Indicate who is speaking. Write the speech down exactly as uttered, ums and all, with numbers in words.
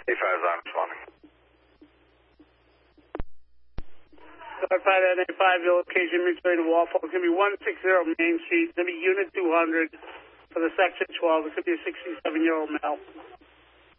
Speaker 1: eight five is on responding.
Speaker 2: Clarify that eight five, your location, Midway to Walpole. It's going to be one sixty Main Street. It's going to be Unit two hundred for the Section twelve. It's going to be a sixty-seven-year-old male.